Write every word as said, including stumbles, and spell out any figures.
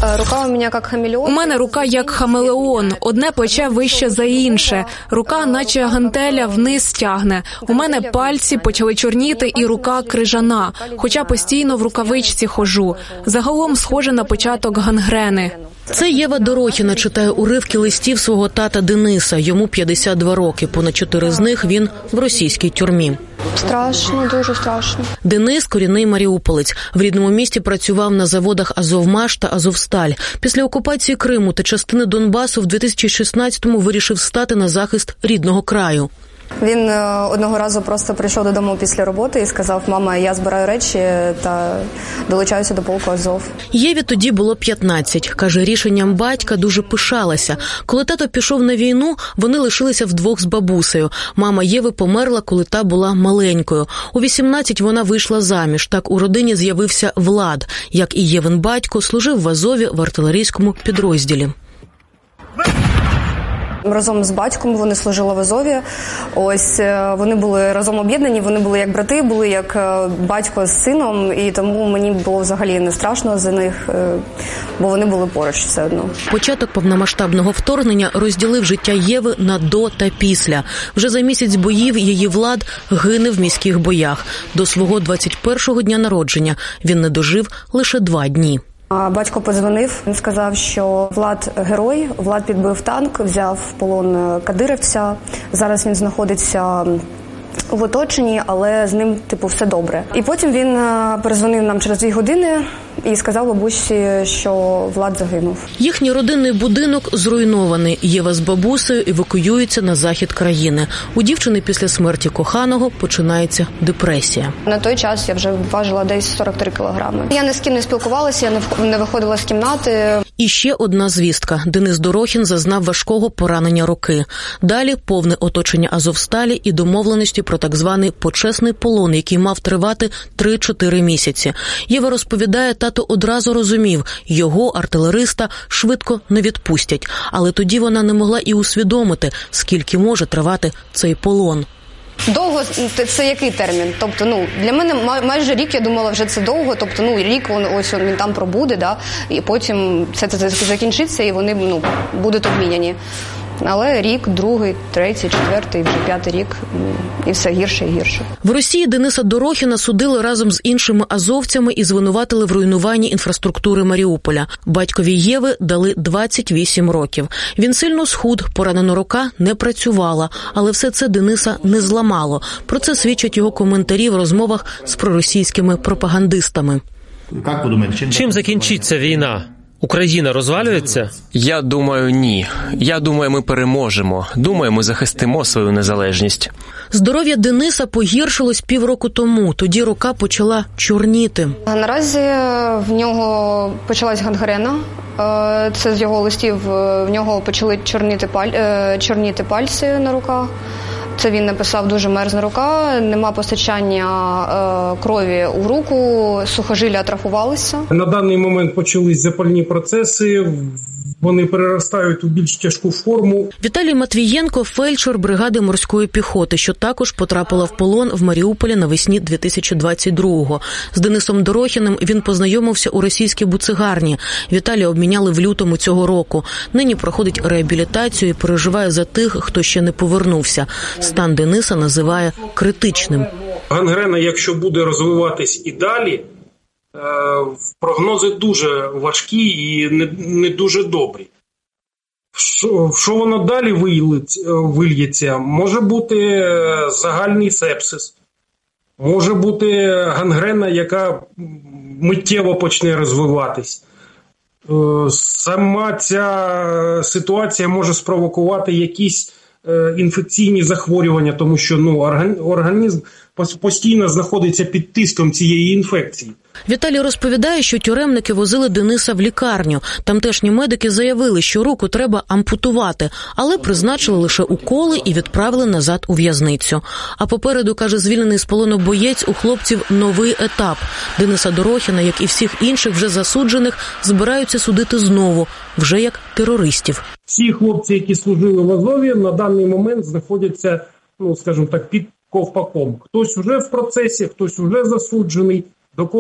Рука у мене як хамелеон. У мене рука як хамелеон. Одне плече вище за інше. Рука наче гантеля вниз тягне. У мене пальці почали чорніти і рука крижана. Хоча постійно в рукавичці хожу. Загалом схоже на початок гангрени. Це Єва Дорохіна читає уривки листів свого тата Дениса. Йому п'ятдесят два роки. Понад чотири з них він в російській тюрмі. Страшно, дуже страшно. Денис – корінний маріуполець. В рідному місті працював на заводах «Азовмаш» та «Азовсталь». Після окупації Криму та частини Донбасу в дві тисячі шістнадцятому вирішив стати на захист рідного краю. Він одного разу просто прийшов додому після роботи і сказав: «Мама, я збираю речі та долучаюся до полку Азов». Єві тоді було п'ятнадцять. Каже, рішенням батька дуже пишалася. Коли тато пішов на війну, вони лишилися вдвох з бабусею. Мама Єви померла, коли та була маленькою. У вісімнадцять вона вийшла заміж. Так у родині з'явився Влад. Як і Євин батько, служив в Азові в артилерійському підрозділі. Разом з батьком вони служили в Азові. Ось вони були разом об'єднані, вони були як брати, були як батько з сином, і тому мені було взагалі не страшно за них, бо вони були поруч все одно. Початок повномасштабного вторгнення розділив життя Єви на до та після. Вже за місяць боїв її Влад гине в міських боях. До свого двадцять першого дня народження він не дожив лише два дні. Батько подзвонив, він сказав, що Влад герой, Влад підбив танк, взяв в полон кадирівця. Зараз він знаходиться в оточенні, але з ним, типу, все добре. І потім він перезвонив нам через дві години і сказав бабусі, що Влад загинув. Їхній родинний будинок зруйнований. Єва з бабусею евакуюються на захід країни. У дівчини після смерті коханого починається депресія. На той час я вже важила десь сорок три кілограми. Я ні з ким не спілкувалася, я не виходила з кімнати. І ще одна звістка. Денис Дорохін зазнав важкого поранення руки. Далі повне оточення Азовсталі і домовленості про так званий почесний полон, який мав тривати три-чотири місяці. Єва розповідає, тато одразу розумів, його, артилериста, швидко не відпустять. Але тоді вона не могла і усвідомити, скільки може тривати цей полон. Довго – це який термін? Тобто, ну, для мене майже рік, я думала, вже це довго. Тобто, ну, рік він, ось він там пробуде, да, і потім все це закінчиться, і вони, ну, будуть обміняні. Але рік, другий, третій, четвертий, вже п'ятий рік, і все гірше і гірше. В Росії Дениса Дорохіна судили разом з іншими азовцями і звинуватили в руйнуванні інфраструктури Маріуполя. Батькові Єви дали двадцять вісім років. Він сильно схуд, поранена рука не працювала, але все це Дениса не зламало. Про це свідчать його коментарі в розмовах з проросійськими пропагандистами. Чим закінчиться війна? Україна розвалюється? Я думаю, ні. Я думаю, ми переможемо. Думаю, ми захистимо свою незалежність. Здоров'я Дениса погіршилось півроку тому. Тоді рука почала чорніти. Наразі в нього почалась гангрена. Це з його листів. В нього почали чорніти, паль... чорніти пальці на руках. Це він написав: дуже мерзна рука, нема постачання е, крові у руку, сухожилля атрофувалися. На даний момент почались запальні процеси, вони переростають у більш тяжку форму. Віталій Матвієнко – фельдшер бригади морської піхоти, що також потрапила в полон в Маріуполі навесні дві тисячі двадцять другого. З Денисом Дорохіним він познайомився у російській буцегарні. Віталія обміняли в лютому цього року. Нині проходить реабілітацію і переживає за тих, хто ще не повернувся. Стан Дениса називає критичним. Гангрена, якщо буде розвиватись і далі, прогнози дуже важкі і не, не дуже добрі. Що, що воно далі вильється? Може бути загальний сепсис, може бути гангрена, яка миттєво почне розвиватись. Сама ця ситуація може спровокувати якісь інфекційні захворювання, тому що ну, організм постійно знаходиться під тиском цієї інфекції. Віталій розповідає, що тюремники возили Дениса в лікарню. Тамтешні медики заявили, що руку треба ампутувати, але призначили лише уколи і відправили назад у в'язницю. А попереду, каже звільнений з полону боєць, у хлопців новий етап. Дениса Дорохіна, як і всіх інших вже засуджених, збираються судити знову, вже як терористів. Всі хлопці, які служили в Азові, на даний момент знаходяться, ну, скажімо так, під ковпаком. Хтось уже в процесі, хтось уже засуджений. До